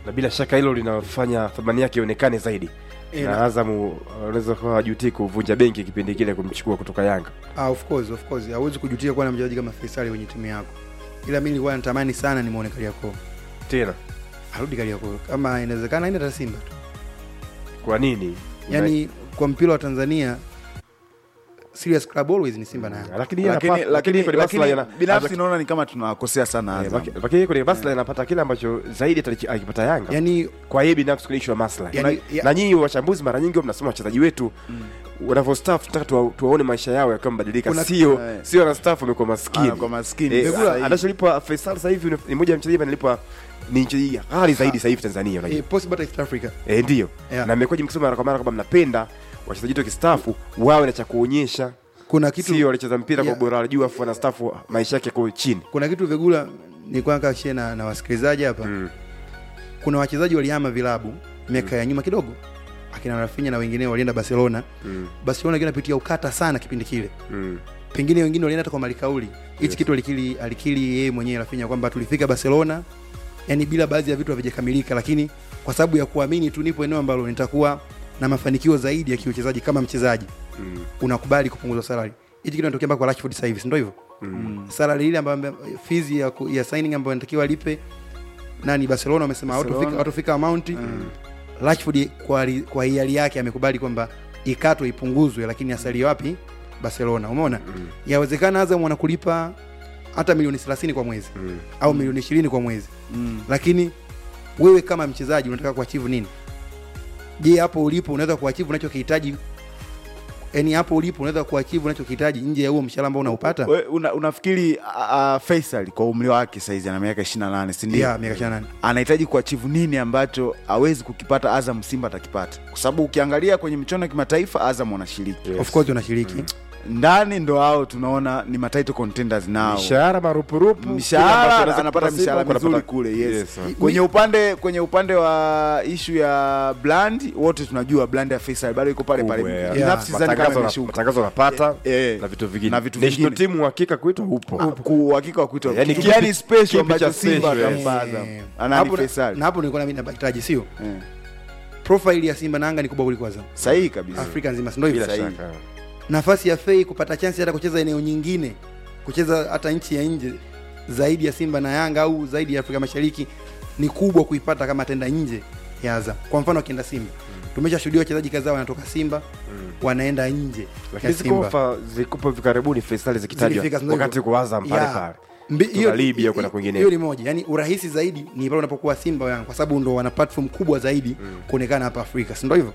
Na bila shaka hilo linafanya thamani yake ionekane zaidi. Na Azam unaweza kuwa hajutii kuvunja benki kipindi kile kumchukua kutoka Yanga. Of course. Hauwezi kujutia kuwa na mchezaji kama Faisal kwenye timu yako. Ila mimi nilikuwa natamani sana nimuone Kariakoo. Tena arudi Kariakoo. Kama inawezekana aende hata Simba tu. Kwa nini? Yaani kwa mpira wa Tanzania serious club always ni Simba na Yanga. Lakini binafsi naona ni kama tunawakosea sana Azam. Lakini kwa maslahi anapata kile ambacho zaidi atakipata Yanga. Yaani kwa yeye binafsi kuna issue ya maslahi. Na nyinyi wachambuzi mara nyingi mnasema wachezaji wetu wanavyo staff tunataka tuwaone maisha yao yakiwa mbadilika, sio na staff wamekuwa maskini. Kwa maskini. Anacholipwa Faisal sasa hivi ni mmoja mchezaji analipwa ni nchi hali zaidi sasa hivi Tanzania unajua. Possible East Africa. Ndio. Na mmekuja mkisema mara kwa mara kwamba mnapenda wachezaji wetu kistafu wawe na cha kuonyesha. Kuna kitu sio walicheza mpira kwa bora juu afu na staff maisha yake kwa chini. Kuna kitu Vegula ni kwanga share na wasikilizaji hapa. Kuna wachezaji walihama vilabu miaka ya nyuma kidogo. Akina Rafinha na wengine walienda Barcelona. Barcelona inapitia ukata sana kipindi kile. Pengine wengine walienda hata kwa Malikauli. Hichi kitu alikili yeye mwenyewe Rafinha kwamba tulifika Barcelona yani bila baadhi ya vitu havijakamilika, lakini kwa sababu ya kuamini tu nipo eneo ambalo nitakuwa na mafanikio zaidi ya kiuchezaji kama mchezaji. Unakubali kupunguzwa salary. Hichi kitu kinatokea mpaka kwa Rashford sasa hivi, si ndio hivyo? Salary ile ambayo fees ya signing ambayo anatakiwa alipe nani Barcelona wamesema watafika amount. Rashford kwa hiari yake amekubali kwamba ikatwe ipunguzwe, lakini asalie wapi? Barcelona. Umeona? Yawezekana Azam wanakulipa hata milioni 30 kwa mwezi au milioni 20 kwa mwezi. Lakini wewe kama mchezaji unataka kuachieve nini? Je, hapo ulipo unaweza kuachieve unachokihitaji? Yaani hapo ulipo unaweza kuachieve unachokihitaji nje ya huo mshahara ambao unaupata? Unafikiri Faisal kwa umri wake saizi ana miaka 28, si ndio? Yeah, miaka 28. Anahitaji kuachieve nini ambacho hawezi kukipata Azam Simba atakipata? Kwa sababu ukiangalia kwenye michuano ya kimataifa Azam wanashiriki. Of course wanashiriki. Ndani ndo hao tunaona ni title contenders nao. Mishahara marupurupu, mishahara anapata mishahara mizuri kule. Yes. Kwenye upande wa issue ya brand wote tunajua brand ya Faisal bado iko pale pale. Binafsi zani kama imeshuka. Matangazo unapata na vitu vingine. National team uhakika kuitwa upo. Uhakika wa kuitwa. Yaani special ambacho Simba atampaza. Anani Faisal. Na hapo nilikuwa na mimi nabahitaji sio? Profile ya Simba na Yanga ni kubwa kuliko Azam. Sahihi kabisa. Afrika nzima ndio hivyo sahihi. Nafasi ya Fei kupata chance hata kucheza eneo nyingine, kucheza hata nchi ya nje zaidi ya Simba na Yanga au zaidi ya Afrika Mashariki ni kubwa kuipata kama atenda nje ya Azam. Kwa mfano akienda Simba, tumeshashuhudia wachezaji kadhaa wanatoka Simba wanaenda nje. Lakini zikofa zikupo karibuni Faisal zikitajwa wakati kwa Azam pale pale. Hiyo Libya kuna kwingine. Hiyo ni moja. Yaani urahisi zaidi ni pale unapokuwa Simba Yanga kwa sababu ndo wana platform kubwa zaidi kuonekana hapa Afrika, si ndio hivyo?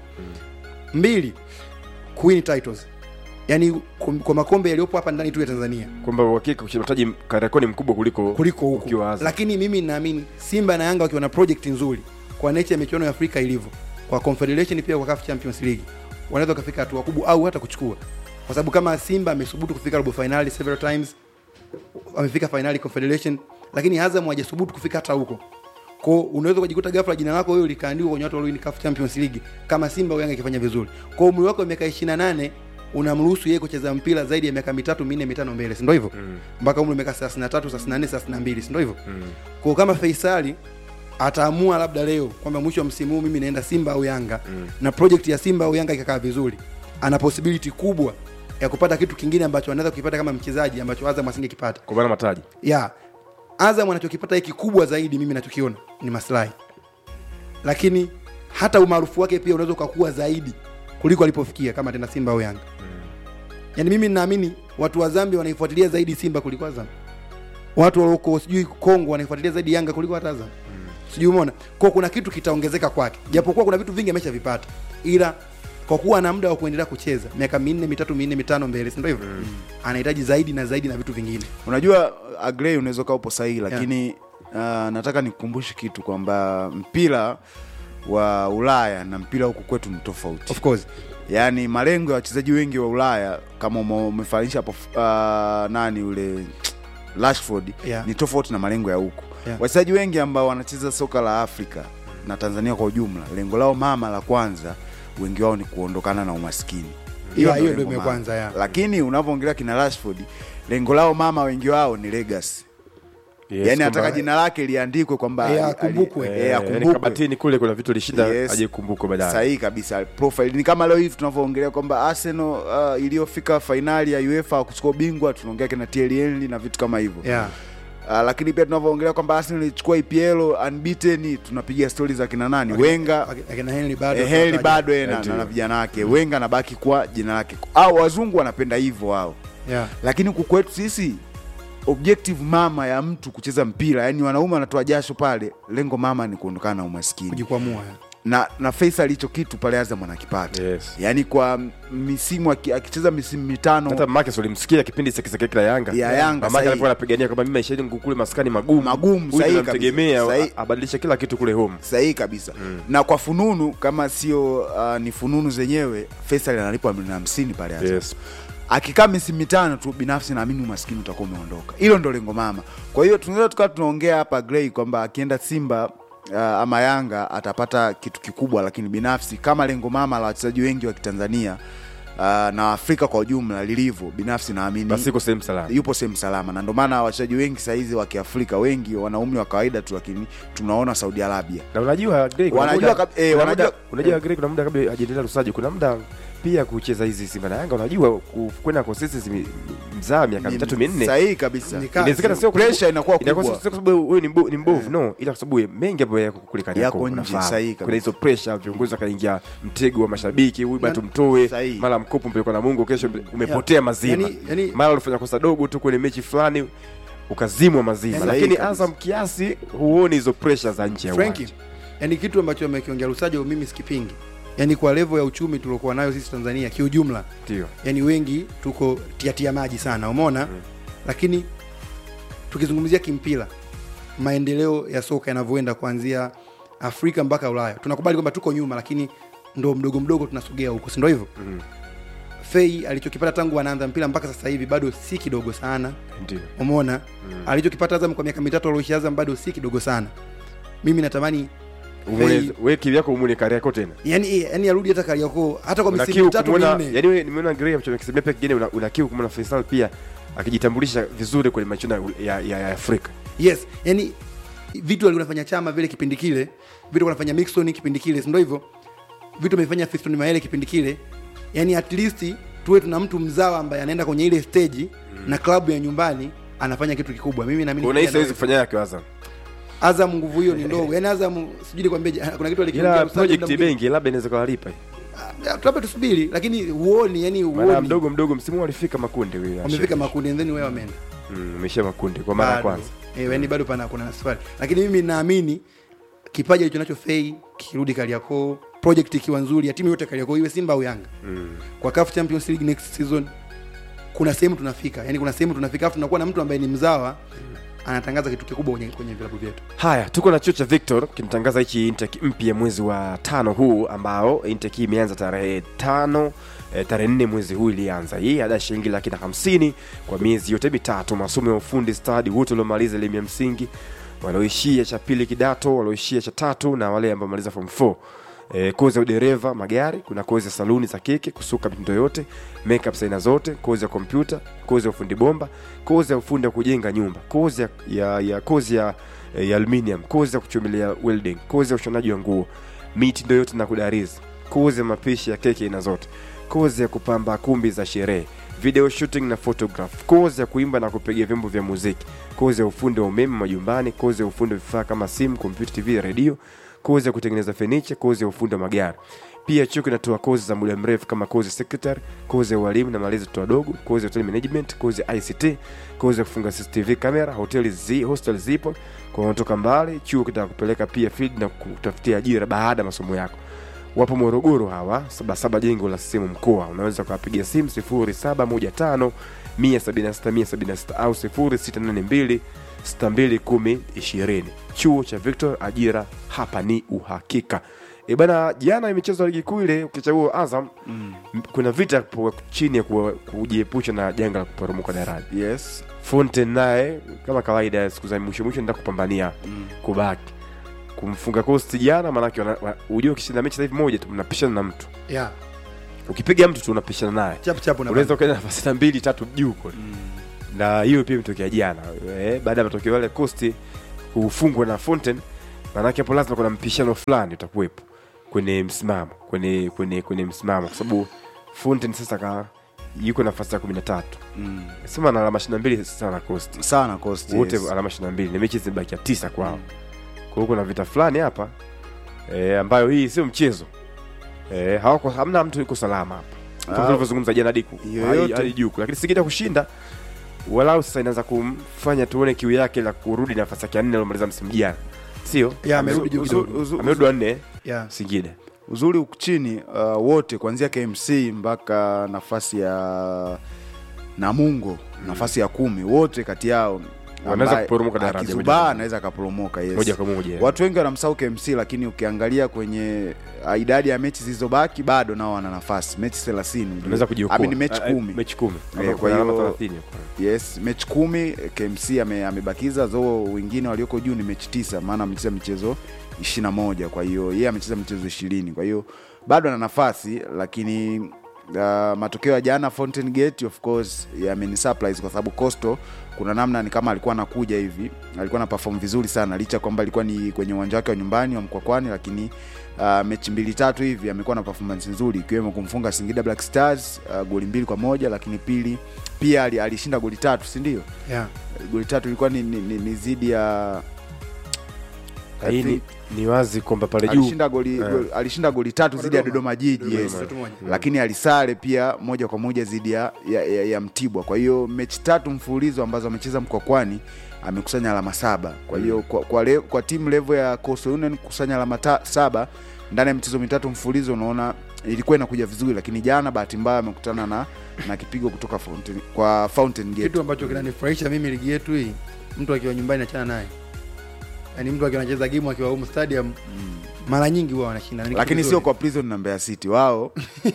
2 Queen titles. Yaani kwa makombe yaliyopo hapa ndani tu ya Tanzania. Kwamba uhakika ushiritaji Kariakoo ni mkubwa kuliko huko. Lakini mimi naamini Simba na Yanga wakiwa na project nzuri kwa nature ya michuano ya Afrika ilivyo, kwa Confederation pia kwa CAF Champions League, wanaweza kufika hatua kubwa au hata kuchukua. Kwa sababu kama Simba amesubutu kufika robo finali several times, amefika finali Confederation, lakini Azam hajasubutu kufika hata huko. Kwa unaweza kujikuta ghafla jina lako wewe likaandikwa kwenye watu walio CAF Champions League kama Simba au Yanga ikifanya vizuri. Kwa umri wako wa miaka 28 unamruhusu yeye kucheza mpira zaidi ya miaka 3, 4, 5 mbele, si ndio hivyo? Mpaka umri miaka 33, 34, 32, si ndio hivyo? Kwa kama Faisal ataamua labda leo kwamba mwisho wa msimu huu mimi naenda Simba au Yanga na project ya Simba au Yanga ikakaa vizuri, ana possibility kubwa ya kupata kitu kingine ambacho anaweza kukipata kama mchezaji ambacho Azam asingekipata. Kwa maana mataji. Azam anachokipata hiki kubwa zaidi mimi ninachokiona ni maslahi. Lakini hata umaarufu wake pia unaweza kukua zaidi kuliko alipofikia kama tena Simba au Yanga. Yaani mimi ninaamini watu wa Zambia wanaifuatilia zaidi Simba kuliko Azam. Watu wa huko sijui Kongo wanaifuatilia zaidi Yanga kuliko hata Azam. Sijui umeona. Kwa kuna kitu kitaongezeka kwake. Japokuwa kuna vitu vingi ameshavipata. Ila kwa kuwa ana muda wa kuendelea kucheza miaka 4, 3, 4, 5 mbele, si ndio hivyo? Anahitaji zaidi na zaidi na vitu vingine. Unajua Agrey unaweza kaa upo sahihi lakini nataka nikukumbushe kitu kwamba mpira wa Ulaya na mpira huku kwetu ni tofauti. Of course. Yaani malengo ya wachezaji wengi wa Ulaya kama umefanisha hapo nani ule Rashford ni tofauti na malengo ya huku. Wachezaji wengi ambao wanacheza soka la Afrika na Tanzania kwa ujumla, lengo lao mama la kwanza wengi wao ni kuondokana na umaskini. Hiyo ndio kwanza Lakini unapoongelea kina Rashford, lengo lao mama wengi wao ni legacy. Yes, yani nataka jina lake liandikwe kwamba akumbukwe. Yani kabatini kule kuna vitu lishinda aje kumbukwe baadaye. Sahihi kabisa. Profile ni kama leo hivi tunavyoongelea kwamba Arsenal iliyofika finali ya UEFA kuchukua bingwa, tunaongea kina Thierry Henry na vitu kama hivyo. Yeah. Lakini pia tunavyoongelea kwamba Arsenal ilichukua EPL unbeaten, tunapiga stories za kina nani? Wenger, akina Henry bado na vijana wake. Wenger anabaki kwa jina lake. Au wazungu wanapenda hivyo wao. Yeah. Lakini huku kwetu sisi objective mama ya mtu kucheza mpira, yani wanaume wanatoa jasho pale, lengo mama ni kuondokana na umaskini, kujikwamua. Na Faisal hicho kitu pale Azam anakipata. Yes. Yani kwa misimu akicheza misimu 5, hata Marcus ulimsikia kipindi cha kisakeka Yanga. Mama alikuwa anapigania kwamba mimi maisha yangu kule maskani magumu. Sahihi kabisa. Abadilisha kila kitu kule home. Sahihi kabisa. Na kwa fununu kama sio ni fununu zenyewe, Faisal analipwa milioni 50 pale Azam. Yes. Akikaa misimu 5 tu, binafsi naamini umaskini utakuwa umeondoka. Hilo ndio lengo mama. Kwa hiyo tunaweza tunaongea hapa Gray kwamba akienda Simba ama Yanga atapata kitu kikubwa, lakini binafsi kama lengo mama la wachezaji wengi wa Kitanzania na Afrika kwa ujumla lilivyo, binafsi naamini basi yupo sehemu salama. Na ndio maana wachezaji wengi sasa hizi wa Kiafrika wengi wana umri wa kawaida tu, lakini tunaona Saudi Arabia. Na unajua Greg, unajua Greg, kuna muda kabla hajaendelea Lusajo, kuna muda pia kucheza hizi Simba na Yanga, unajua kwenda consistency mzaa miaka 3-4. Sahihi kabisa. Inawezekana sio pressure inakuwa kubwa. Inakuwa sio kwa sababu wewe ni mbovu, no, ila kwa sababu mengi ambayo yako kule kani yako. Kuna hizo pressure, viongozi wakaingia mtego wa mashabiki, huyu bado tumtoe, mara mkopo mpelekwa na Mungu, kesho umepotea mazima. Mara ulifanya kosa dogo tu kwenye mechi fulani ukazimwa mazima. Lakini Azam kiasi huoni hizo pressure za nje ya uwanja. Yani kitu ambacho amekiongea Lusajo mimi sikipingi. Yani kwa level ya uchumi tuliokuwa nayo sisi Tanzania kiujumla, ndio yani wengi tuko tiatia maji sana, umeona? Lakini tukizungumzia kimpira, maendeleo ya soka yanavyoenda kuanzia Afrika mpaka Ulaya, tunakubali kwamba tuko nyuma, lakini ndo mdogo tunasogea huko, si ndio hivyo? Fei alichokipata tangu anaanza mpira mpaka sasa hivi bado si kidogo sana, ndio umeona? Alichokipata Azam kwa miaka 3 alioishi Azam bado si kidogo sana. Mimi natamani wewe kivyako umune Kariakoo tena. Yani arudi hata Kariakoo hata kwa misimu 3-4. Yani wewe nimeona Gray amechokisema pia kingine, una kiu kumwona Faisal pia akijitambulisha vizuri kwenye mashindano ya Afrika. Yes, yani vitu alifanya Chama vile kipindi kile, vitu anafanya Mixon kipindi kile, ndio hivyo. Vitu amefanya Fiston Maele kipindi kile. Yani at least tuwe tuna mtu mzawa ambaye anaenda kwenye ile stage na klabu ya nyumbani anafanya kitu kikubwa. Mimi naamini unahisi hawezi kufanya yake Azam nguvu hiyo ni ndogo. Yani Azam sijui nikwambie, kuna kitu alikiongea project benki labda inaweza kuwalipa. Labda tusubiri, lakini huoni, yani huoni. Mdogo msimu walifika makundi wewe. Wamefika makundi and then wewe wameenda. Umesha makundi kwa mara ya kwanza. Yani bado kuna safari. Lakini mimi naamini kipaji alicho nacho Fei kirudi Kariakoo, project ikiwa nzuri ya timu yote Kariakoo, iwe Simba au Yanga. Kwa CAF Champions League next season kuna sehemu tunafika. Yani kuna sehemu tunafika, tunakuwa na mtu ambaye ni mzawa anatangaza kitu kikubwa kwenye vilabu vyetu. Haya, tuko na chuo cha Victor kinatangaza hichi intake mpya mwezi wa 5 huu, ambao intake imeanza tarehe 5 tarehe 4 mwezi huu ilianza. Hii ada shilingi 150 kwa miezi yote mitatu. Masomo ya ufundi stadi wote waliomaliza elimu ya msingi, walioishia cha pili kidato, walioishia cha 3 na wale ambao wamaliza form 4. Kozi ya udereva magari, kuna kozi ya saluni za kike, kusuka mitindo yote, makeup aina zote, kozi ya kompyuta, kozi ya ufundi bomba, kozi ya ufundi wa kujenga nyumba, kozi ya aluminium, kozi ya kuchomelea welding, kozi ya ushonaji wa nguo, mitindo yote na kudarizi, kozi ya mapishi ya keki aina zote, kozi ya kupamba kumbi za sherehe, video shooting na photograph, kozi ya kuimba na kupiga vyombo vya muziki, kozi ya ufundi wa umeme majumbani, kozi ya ufundi wa vifaa kama simu, kompyuta, TV, radio, kozi ya kutengeneza furniture, kozi ya ufundi wa magari. Pia chuo kinatoa kozi za muda mrefu kama kozi secretary, kozi ya walimu na malezi watoto wadogo, kozi ya hotel management, kozi ya ICT, kozi ya kufunga CCTV camera, hostel zipo. Kwa kutoka mbali, chuo kitakupeleka pia field na kutafutia ajira baada ya masomo yako. Wapo Morogoro hawa, 77 jengo la simu mkoa. Unaweza kuwapigia simu 0715 176 au 0682 621020. Chuo cha Victor, ajira hapa ni uhakika. Bana, jana imechezwa ligi kuu ile ukichagua Azam, kuna vita chini ya kujiepusha na janga la kuporomoka daraja. Yes. Fontaine naye kama kawaida siku za mwisho ndio kupambania kubaki. Kumfunga Coast jana, maana yake unajua ukishinda mechi hivi moja tu mnapishana na mtu. Yeah. Ukipiga mtu tu unapishana naye. Chap unaweza kwenda nafasi 2-3 juu kule. Na hiyo pia imetokea jana. Baada ya matokeo yale Coast kufungwa na Fountain, maana hapo lazima kuna mpishano fulani utakuwepo kwenye msimamo, kwenye msimamo, kwa sababu Fountain sasa yuko nafasi ya 13. Sema na alama 22 sana Coast. Sana Coast. Wote alama 22. Ni mechi zimebaki 9 kwao. Kwa hiyo kuna vita fulani hapa ambayo hii sio mchezo. Hamna mtu yuko salama hapa. Tulivyozungumza jana Diku. Hadi juu. Lakini Singida kushinda walau sasa inaanza kumfanya tuone kiu yake la kurudi nafasi ya 4 aliyomaliza msimu jana. Sio? Amerudi juu kidogo. Amerudi 4. Singida. Uzuri huku chini wote kuanzia KMC mpaka nafasi ya Namungo, nafasi ya 10, wote kati yao wanaweza kuporomoka daraja. Kizubaa anaweza kaporomoka, yes. Moja kwa moja. Watu wengi wanamsahau KMC, lakini ukiangalia kwenye idadi ya mechi zilizobaki bado nao wana nafasi. Mechi 30. Unaweza kujiokoa. Ni mechi 10. Mechi 10. Kwa hiyo 30. Yes, mechi 10 KMC amebakiza, zo wengine walioko juu ni mechi 9, maana amecheza michezo 21. Kwa hiyo yeye amecheza michezo 20. Kwa hiyo bado ana nafasi, lakini matokeo ya jana Fountain Gate of course yameni surprise, kwa sababu Coastal kuna namna ni kama alikuwa anakuja hivi, alikuwa na perform vizuri sana licha kwamba alikuwa ni kwenye uwanja wake wa nyumbani wa Mkwakwani, lakini mechi 2-3 hivi amekuwa na performance nzuri, ikiwemo kumfunga Singida Black Stars goli 2-1, lakini pili pia alishinda goli 3, si ndio? Yeah. Goli 3 ilikuwa ni zidi ya ni wazi kwamba pale juu alishinda goli 3 zidi ya Dodoma Jiji, yes. Lakini alisale pia moja kwa moja zidi ya Mtibwa. Kwa hiyo mechi 3 mfululizo ambazo amecheza Mkwakwani amekusanya alama 7. Kwa hiyo kwa team level ya Coastal Union kukusanya alama 7 ndani ya michezo 3 mfululizo, unaona ilikuwa inakuja vizuri, lakini jana bahati mbaya amekutana na kipigo kutoka Fountain Gate. Kitu ambacho kinanifurahisha mimi ligi yetu hii, mtu akiwa nyumbani achana naye. Yaani mtu akiwa anacheza game akiwa home stadium mara nyingi huwa wanashinda. Lakini sio kwa Prison na Mbeya City. Wao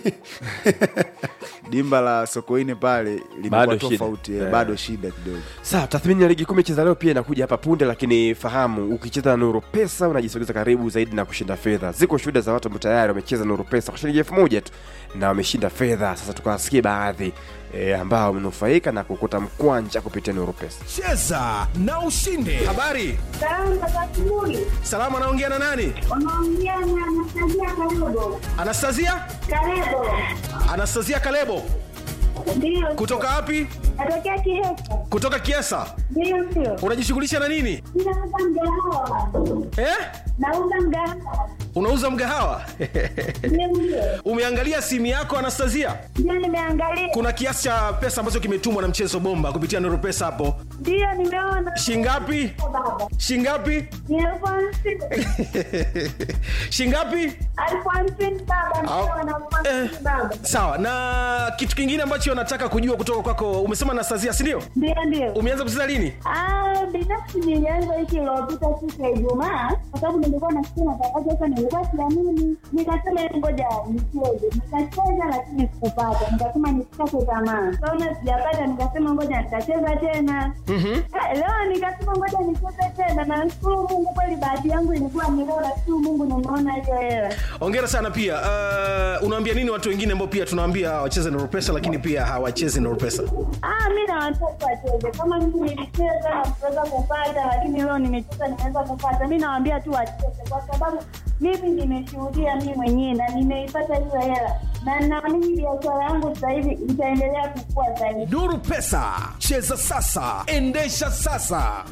dimba la Sokoine pale limekuwa tofauti, bado shida kidogo. Sawa, tathmini ya ligi 10 cheza leo pia inakuja hapa punde, lakini fahamu ukicheza na Nuru Pesa unajisogeza karibu zaidi na kushinda fedha. Ziko shuhuda za watu ambao tayari wamecheza Nuru Pesa kwa shilingi 1000 tu na wameshinda fedha. Sasa tukawasikie baadhi ambao wamenufaika na kukuta mkwanja kupitia Nuru Pesa. Cheza na ushinde. Habari? Salama, naongea na nani? Unaongea na Anastasia Kalebo. Anastasia? Kalebo. Anastasia Kalebo. Ndio. Kutoka wapi? Natokea Kiesa. Kutoka Kiesa? Ndio. Unajishughulisha na nini? Ninauza mgahawa. Nauza mgahawa. Unauza mgahawa? Ndio. Umeangalia simu yako Anastasia? Ndio, nimeangalia. Kuna kiasi cha pesa ambazo kimetumwa na mchezo bomba kupitia Nuru Pesa hapo. Ndio, nimeona. Shingapi? Shingapi? Ni 1000. Shingapi? 1000 baba. Sawa. Na kitu kingine ambacho nataka kujua kutoka kwako, umesema Anastasia, si ndio? Ndio. Umeanza kucheza lini? Binafsi nilianza wiki iliyopita siku ya Ijumaa, kwa sababu nilikuwa nasikia matangazo sasa, nilikuwa siamini, nikasema ngoja nicheze. Nikacheza lakini sikupata. Nikasema nisikate tamaa. Sasa sijapata, nikasema ngoja nitacheza tena. Leo nikasema ngoja nicheze tena, na nashukuru Mungu kweli, bahati yangu ilikuwa ni leo, nashukuru Mungu nimeona hiyo hela. Hongera sana pia. Unawaambia nini watu wengine ambao pia tunawaambia wacheze Nuru Pesa lakini pia hawachezi Nuru Pesa? Mimi na watu wacheze. Kama mimi nilicheza na kuweza kupata, lakini leo nimecheza nimeweza kupata. Mimi nawaambia tu wacheze, kwa sababu mimi nimeshuhudia mimi mwenyewe na nimeipata hiyo hela. Na naamini biashara yangu sasa hivi itaendelea kukua zaidi. Nuru Pesa, cheza sasa, endesha sasa.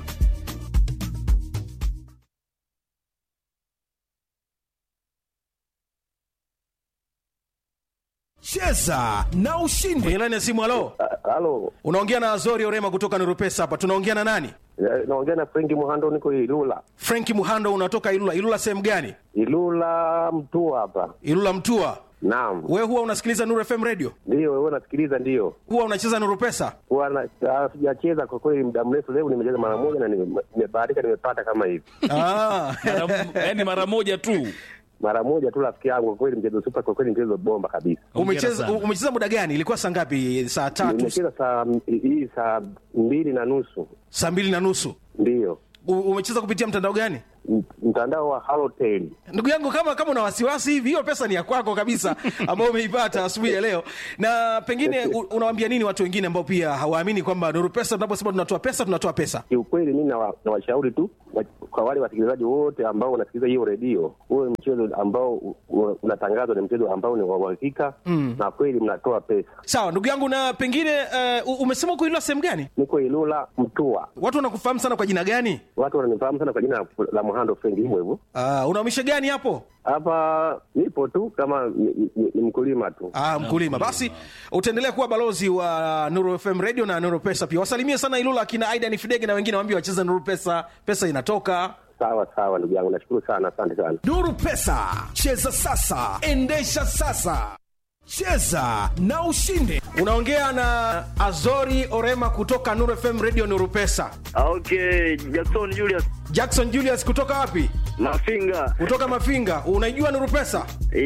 Cheza na ushinde. Kwenye line ya simu, halo. Halo. Unaongea na Azori Orema kutoka Nuru Pesa hapa. Tunaongea na nani? Naongea na Frank Muhando, niko Ilula. Frank Muhando, unatoka Ilula. Ilula sehemu gani? Ilula Mtua hapa. Ilula Mtua. Naam. Wewe huwa unasikiliza Nuru FM radio? Ndio, wewe unasikiliza ndio. Huwa unacheza Nuru Pesa? Huwa sijacheza kwa kweli muda mrefu, leo nimecheza mara moja na nimebahatika nimepata kama hivi. Yaani mara moja tu. Mara moja tu rafiki yangu, kwa kweli mchezo super, kwa kweli mchezo bomba kabisa. Umecheza muda gani? Ilikuwa saa ngapi? Saa 3? Nimecheza saa 2:30. Saa 2:30. Ndio. Umecheza kupitia mtandao gani? mtandao wa Halotel. Ndugu yangu, kama una wasiwasi hivi, hiyo pesa ni ya kwako kabisa ambayo umeipata asubuhi ya leo. Na pengine unawaambia nini watu wengine ambao pia hawaamini kwamba Nuru Pesa tunaposema tunatoa pesa? Kiukweli mimi nawashauri tu kwa wale wasikilizaji wote ambao wanasikiliza hiyo redio, huo mchezo ambao unatangazwa ni mchezo ambao ni wa uhakika na kweli mnatoa pesa. Sawa ndugu yangu, na pengine umesema uko Ilula sehemu gani? Niko Ilula Mtua. Watu wanakufahamu sana kwa jina gani? Watu wananifahamu sana kwa jina la Muhando Friend hivyo. Unaumisha gani hapo? Hapa nipo tu kama ni mkulima tu. Mkulima. Basi utaendelea kuwa balozi wa Nuru FM Radio na Nuru Pesa pia. Wasalimie sana Ilula kina Aidan Fidege na wengine, waambie wacheze Nuru Pesa. Pesa inatoka. Sawa ndugu yangu, nashukuru sana, asante sana. Nuru Pesa, cheza sasa, endesha sasa. Cheza na ushinde. Unaongea na Azori Orema kutoka Nuru FM Radio Nuru Pesa. Okay, Jackson Julius kutoka wapi? Mafinga. Kutoka Mafinga. Unaijua Nuru Pesa?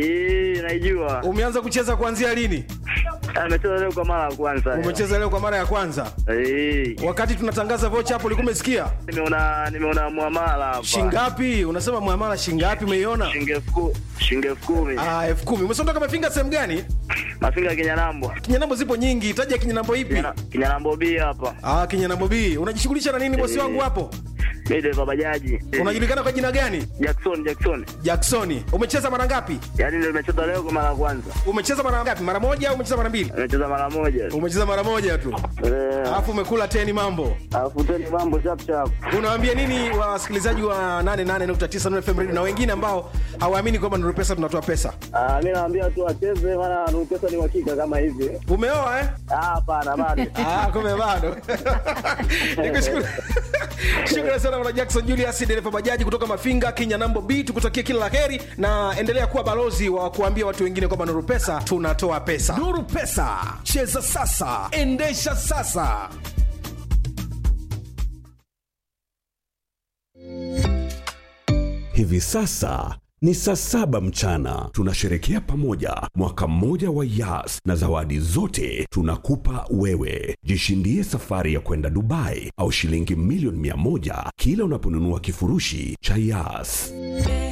Naijua. Umeanza kucheza kuanzia lini? Nimecheza leo kwa mara ya kwanza. Umecheza leo kwa mara ya kwanza? Wakati tunatangaza vocha hapo ulikuwa umesikia? Nimeona muamala hapa. Shingapi? Unasema muamala shingapi umeiona? Shilingi 10,000. 10,000. Umesondoka Mafinga sehemu gani? Mafinga Kinyanambo. Kinyanambo zipo nyingi. Taja Kinyanambo ipi? Kinyanambo B hapa. Kinyanambo B. Unajishughulisha na nini bosi wangu hapo? Mimi ndio bajaji. Unajulikana kwa jina gani? Jackson. Umecheza mara ngapi? Yaani ndio nimecheza leo kwa mara ya kwanza. Umecheza mara ngapi? Mara moja au umecheza mara mbili? Nimecheza mara moja. Umecheza mara moja tu. Alafu umekula 10 mambo. Chap. Unawaambia nini wasikilizaji wa 88.9 Nuru FM Radio na wengine ambao hawaamini kwamba Nuru Pesa tunatoa pesa? Mimi naambia tu wacheze, maana Nuru Pesa ni uhakika kama hivi. Umeoa eh? Hapana bado. Kumbe bado. Nikushukuru. Shukrani sana bwana Jackson Julius, dereva bajaji kutoka Mafinga Kinyanambo B. Tukutakie kila laheri na endelea kuwa balozi wa kuambia watu wengine kwamba Nuru Pesa tunatoa pesa. Nuru Pesa, cheza sasa, endesha sasa. Hivi sasa ni saa 7 mchana. Tunasherekea pamoja mwaka mmoja wa Yas na zawadi zote tunakupa wewe. Jishindie safari ya kwenda Dubai au shilingi milioni 100 kila unaponunua kifurushi cha Yas.